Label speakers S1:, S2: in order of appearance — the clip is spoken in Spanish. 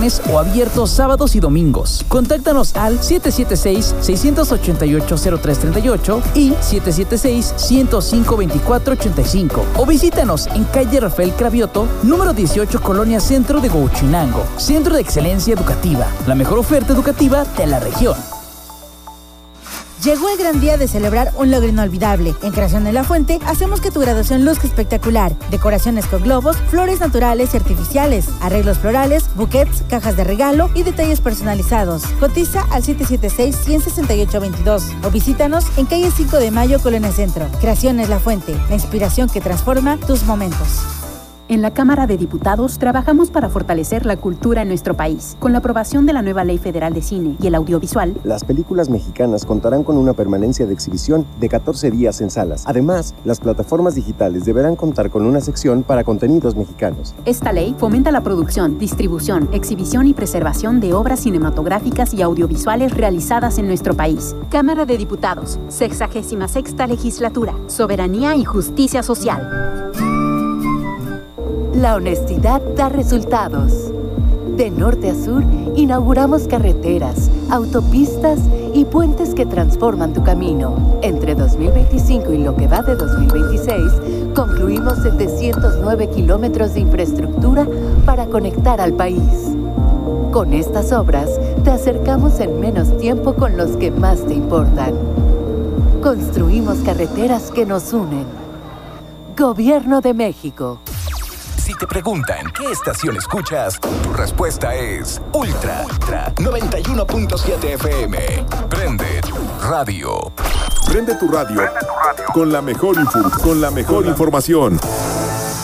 S1: viernes o abierto sábados y domingos. Contáctanos al 776-688-0338 y 776-105-2485 o visítanos en calle Rafael Cravioto, número 18, Colonia Centro de Huachinango. Centro de Excelencia Educativa, la mejor oferta educativa de la región.
S2: Llegó el gran día de celebrar un logro inolvidable. En Creación de la Fuente hacemos que tu graduación luzca espectacular. Decoraciones con globos, flores naturales y artificiales, arreglos florales, buquets, cajas de regalo y detalles personalizados. Cotiza al 776-168-22 o visítanos en calle 5 de Mayo, Colonia Centro. Creaciones La Fuente, la inspiración que transforma tus momentos.
S3: En la Cámara de Diputados trabajamos para fortalecer la cultura en nuestro país. Con la aprobación de la nueva Ley Federal de Cine y el Audiovisual,
S4: las películas mexicanas contarán con una permanencia de exhibición de 14 días en salas. Además, las plataformas digitales deberán contar con una sección para contenidos mexicanos.
S3: Esta ley fomenta la producción, distribución, exhibición y preservación de obras cinematográficas y audiovisuales realizadas en nuestro país. Cámara de Diputados, 66ª Legislatura, Soberanía y Justicia Social.
S5: La honestidad da resultados. De norte a sur, inauguramos carreteras, autopistas y puentes que transforman tu camino. Entre 2025 y lo que va de 2026, concluimos 709 kilómetros de infraestructura para conectar al país. Con estas obras, te acercamos en menos tiempo con los que más te importan. Construimos carreteras que nos unen. Gobierno de México.
S6: Si te preguntan qué estación escuchas, tu respuesta es Ultra 91.7 FM. Prende tu radio.
S7: Prende tu radio con la mejor información.